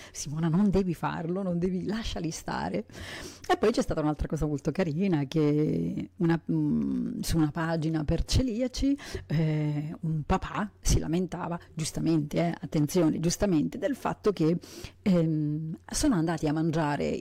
Simona, non devi farlo, non devi, lasciali stare. E poi c'è stata un'altra cosa molto carina, che su una pagina per celiaci un papà si lamentava, giustamente, attenzione, giustamente, del fatto che sono andati a mangiare